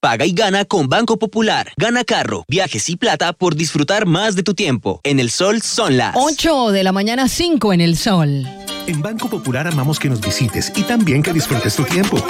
Paga y gana con Banco Popular. Gana carro, viajes y plata por disfrutar más de tu tiempo. En El Sol son las 8 de la mañana, 5 en El Sol. En Banco Popular amamos que nos visites y también que disfrutes tu tiempo.